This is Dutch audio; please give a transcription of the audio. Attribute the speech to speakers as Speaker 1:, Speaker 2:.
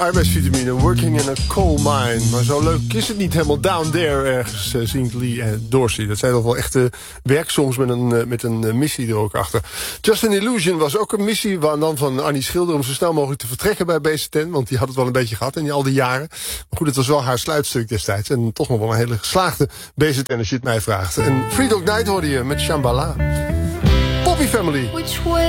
Speaker 1: arbeidsvitamine, working in a coal mine. Maar zo leuk is het niet helemaal down there ergens, zingt Lee en Dorsey. Dat zijn toch wel echte werksongs met een missie er ook achter. Just an Illusion was ook een missie dan van Annie Schilder om zo snel mogelijk te vertrekken bij BZN. Want die had het wel een beetje gehad in al die jaren. Maar goed, het was wel haar sluitstuk destijds. En toch nog wel een hele geslaagde BZN als je het mij vraagt. En Free Dog Night hoorde je met Shambhala. Poppy Family.